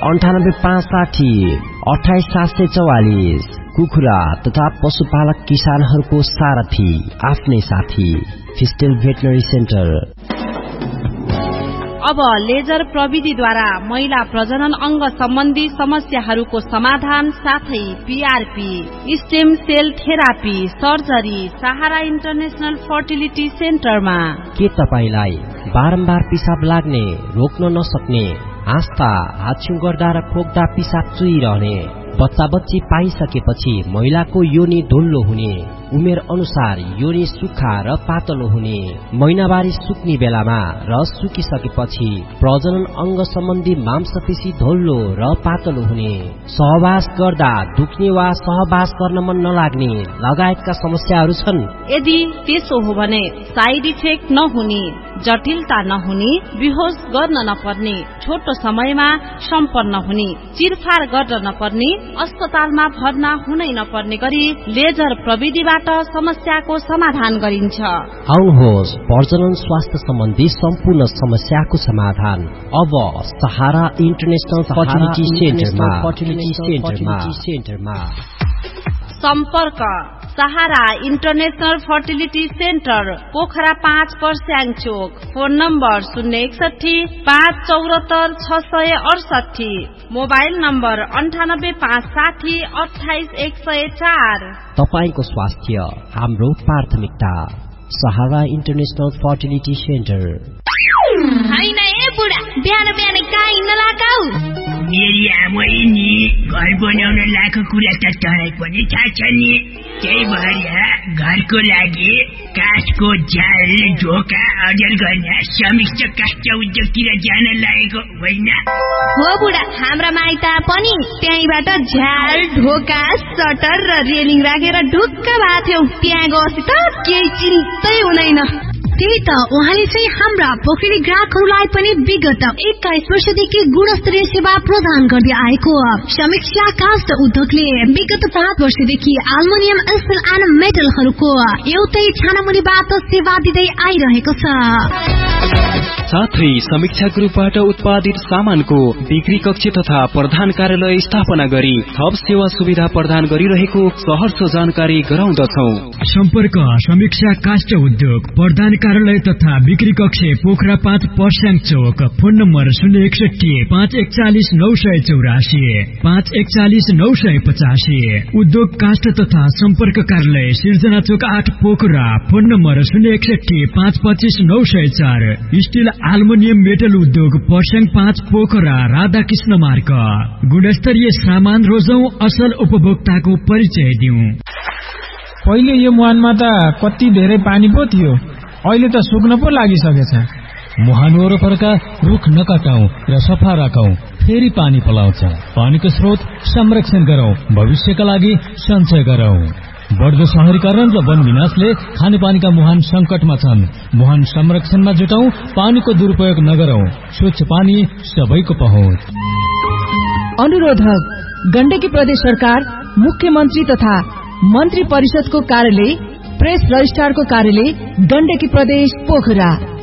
9856 28744। कुखुरा तथा पशुपालक किसानहरूको सारथी, आफ्नै साथी, फिस्टेल भेटनरी सेन्टर। अब लेजर प्रविधिद्वारा महिला प्रजनन अंग सम्बन्धी समस्याहरूको समाधान साथै PRP, stem sale therapy, surgery सहारा इन्टरनेशनल फर्टिलिटी सेन्टरमा। के तपाईलाई बारम्बार पिसाब लाग्ने, रोक्न नसक्ने, आस्था, हाछ्यु गर्दा र खोक्दा पिसाब चुइरहने, बच्चा बच्ची पाइसकेपछि महिलाको योनि धुल्लो हुने, उमेर अनुसार योनि सुक्खा र पातलो हुने, महिनावारी सुक्ने बेलामा र सुकिसकेपछि प्रजनन अंग सम्बन्धी मांसपेशी धुल्लो र पातलो हुने, सहवास गर्दा दुख्ने वा सहवास गर्न मन नलाग्ने लगायतका समस्याहरू छन्? यदि त्यसो हो भने साइड इफेक्ट नहुने, जटिलता नहुने, बेहोस गर्न नपर्ने, छोटो समयमा सम्पन्न हुने, चिरफार गर्न नपर्ने, अस्पतालमा भर्ना हुनै नपर्ने गरी लेजर प्रविधिबाट समस्याको समाधान गरिन्छ। आउनुहोस्, प्रजनन स्वास्थ्य सम्बन्धी सम्पूर्ण समस्याको समाधान अब सहारा इन्टरनेशनल फर्टिलिटी सेन्टरमा। सम्पर्क सहारा इन्टरनेशनल फर्टिलिटी सेन्टर, पोखरा 5 पर्स्याङ चोक। Phone number 061 574 668, mobile number 9856 28 104। तपाईको स्वास्थ्य हाम्रो प्राथमिकता। सहारा इन्टरनेशनल फर्टिलिटी सेन्टर। हैन ए बुढा, बिहान बिहान कहीँ नलागाऊ। मेरी आमै नि घर बनाउन लाखो कुरा त तँलाई पनि थाहा छ नि। त्यही भएर घरको लागि काठको जाल, ढोका अर्डर गर्न समिष्ट काष्ठ उद्योगतिर जान लागेको होइन? हो बुढा, हाम्रा माइत पनि त्यहीबाट झ्याल, ढोका, सटर र रेलिङ राखेर ढुक्क भएको थियौ। त्यहाँ गएपछि त केही चिन्तै हुँदैन। त्यही त, उहाँले चाहिँ हाम्रा पोखरी ग्राहकहरूलाई पनि विगत 21 वर्षदेखि गुणस्तरीय सेवा प्रदान गर्दै आएको समीक्षा काष्ठ उद्योगले विगत 5 वर्षदेखि एल्युमिनियम, स्टिल एन्ड मेटलहरूको एउटै छानामुनिबाट सेवा दिँदै आइरहेको छ। साथै समीक्षा ग्रुपबाट उत्पादित सामानको बिक्री कक्ष तथा प्रधान कार्यालय स्थापना गरी थप सेवा सुविधा प्रदान गरिरहेको सहर्ष जानकारी गराउँदछौ। सम्पर्क समीक्षा काष्ठ उद्योग, प्रधान कार्यालय तथा बिक्री कक्ष, पोखरा 5 पर्स्याङ चोक। Phone number 061 541 984 541 985। उद्योग काष्ठ तथा सम्पर्क कार्यालय सिर्जना चोक 8 Pokhara. Phone number 061 525 904। Still aluminium metal उद्योग पर्स्याङ 5 पोखरा, राधाकृष्ण मार्ग। गुणस्तरीय सामान रोजौं, असल उपभोक्ताको परिचय दिउँ। पहिले यो मुहानमा त कति धेरै पानी पो थियो, अहिले त सुक्न पो लागिसकेछ। मुहान वरपरका रुख नकाटौं र सफा राखौं, फेरि पानी पलाउँछ। पानीको स्रोत संरक्षण गरौं, भविष्यका लागि सञ्चय गरौं। बढ्दो शहरीकरण र वन विनाशले खानेपानीका मुहान संकटमा छन्। मुहान संरक्षणमा जुटौं, पानीको दुरुपयोग नगरौं। स्वच्छ पानी सबैको पहुँच। अनुरोधक गण्डकी प्रदेश सरकार, मुख्यमन्त्री तथा मन्त्री परिषदको कार्यालय, प्रेस रजिस्ट्रारको कार्यालय, गण्डकी प्रदेश पोखरा।